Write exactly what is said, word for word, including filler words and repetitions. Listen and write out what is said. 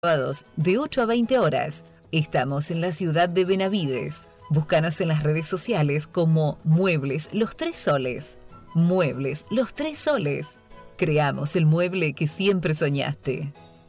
Sábados de ocho a veinte horas. Estamos en la ciudad de Benavides. Búscanos en las redes sociales como Muebles Los Tres Soles. Muebles Los Tres Soles. Creamos el mueble que siempre soñaste.